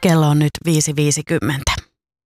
Kello on nyt 5.50.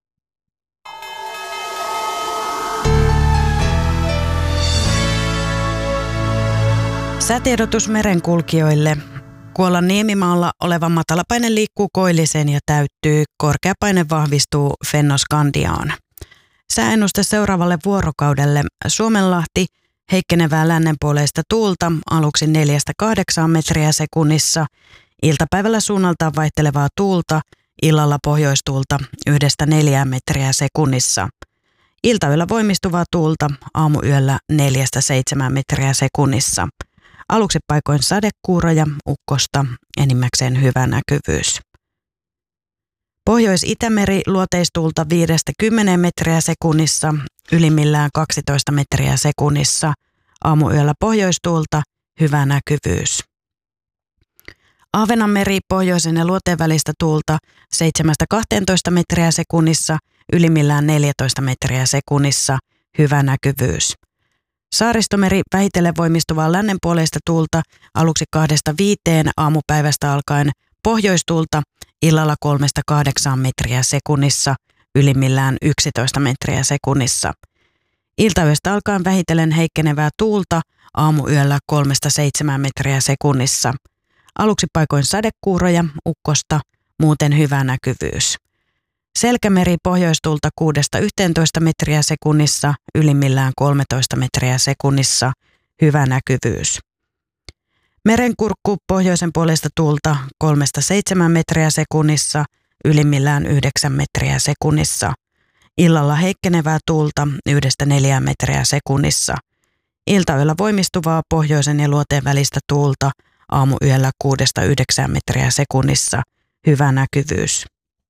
Säätiedotus merenkulkijoille. Kuolan Niemimaalla oleva matalapaine liikkuu koilliseen ja täyttyy. Korkeapaine vahvistuu Fennoskandiaan. Sääennuste seuraavalle vuorokaudelle. Suomenlahti heikkenevää lännenpuoleista tuulta aluksi 4-8 metriä sekunnissa. Iltapäivällä suunnaltaan vaihtelevaa tuulta, illalla pohjoistuulta 1-4 metriä sekunnissa. Iltayöllä voimistuvaa tuulta, aamuyöllä 4-7 metriä sekunnissa. Aluksi paikoin sadekuuroja, ukkosta, enimmäkseen hyvä näkyvyys. Pohjois-Itämeri luoteistuulta 5-10 metriä sekunnissa, ylimmillään 12 metriä sekunnissa. Aamuyöllä pohjoistuulta, hyvä näkyvyys. Ahvenanmeri pohjoisen ja luoteen välistä tuulta 7-12 metriä sekunnissa, ylimmillään 14 metriä sekunnissa, hyvä näkyvyys. Saaristomeri vähitellen voimistuvaa lännenpuoleista tuulta aluksi 2-5 aamupäivästä alkaen, pohjoistuulta illalla 3-8 metriä sekunnissa, ylimmillään 11 metriä sekunnissa. Iltayöstä alkaen vähitellen heikkenevää tuulta, aamuyöllä 3-7 metriä sekunnissa. Aluksi paikoin sadekuuroja, ukkosta, muuten hyvä näkyvyys. Selkämeri pohjoistuulta 6-11 metriä sekunnissa, ylimmillään 13 metriä sekunnissa, hyvä näkyvyys. Merenkurkku pohjoisen puolesta tuulta 3-7 metriä sekunnissa, ylimmillään 9 metriä sekunnissa. Illalla heikkenevää tuulta 1-4 metriä sekunnissa. Iltayöllä voimistuvaa pohjoisen ja luoteen välistä tuulta, aamuyöllä 6-9 metriä sekunnissa, hyvä näkyvyys.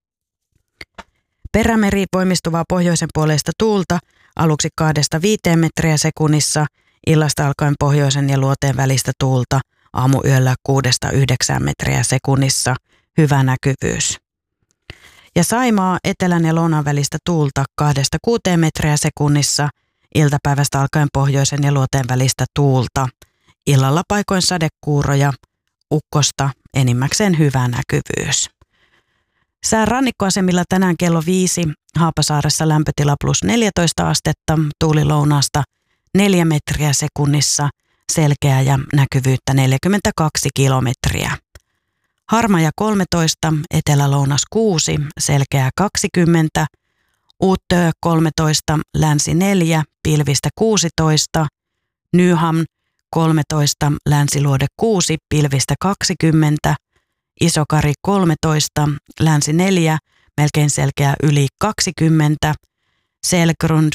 Perämeri voimistuvaa pohjoisen puolesta tuulta aluksi 2-5 metriä sekunnissa, illasta alkaen pohjoisen ja luoteen välistä tuulta, aamuyöllä 6-9 metriä sekunnissa, hyvä näkyvyys. Ja Saimaa etelän ja lounaan välistä tuulta 2-6 metriä sekunnissa, iltapäivästä alkaen pohjoisen ja luoteen välistä tuulta, illalla paikoin sadekuuroja, ukkosta, enimmäkseen hyvä näkyvyys. Sään rannikkoasemilla tänään kello 5, Haapasaaressa lämpötila +14 astetta, tuuli lounaasta 4 metriä sekunnissa, selkeää ja näkyvyyttä 42 kilometriä. Harmaja 13, etelä-lounas 6, selkeää 20, Uuttöö 13, länsi 4, pilvistä 16, Nyhamn 13, länsiluode 6, pilvistä 20, Isokari 13, länsi 4, melkein selkeä yli 20, Selgrund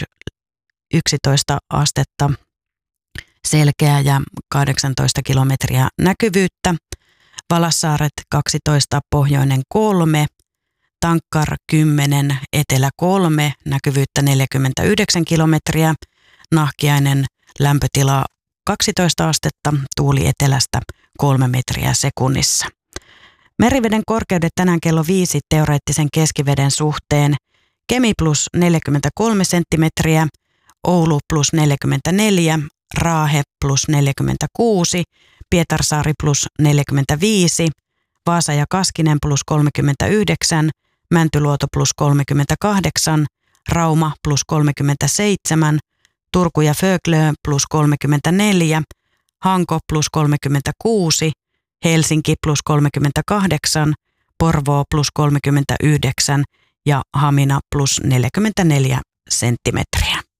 11 astetta, selkeää ja 18 kilometriä näkyvyyttä, Valassaaret 12, pohjoinen 3, Tankkar 10, etelä 3, näkyvyyttä 49 kilometriä, Nahkiainen lämpötila 12 astetta, tuuli etelästä 3 metriä sekunnissa. Meriveden korkeudet tänään kello 5 teoreettisen keskiveden suhteen. Kemi +43 senttimetriä, Oulu +44, Raahe +46, Pietarsaari +45, Vaasa ja Kaskinen +39, Mäntyluoto +38, Rauma +37, Turku ja Föglö +34, Hanko +36, Helsinki +38, Porvoo +39 ja Hamina +44 senttimetriä.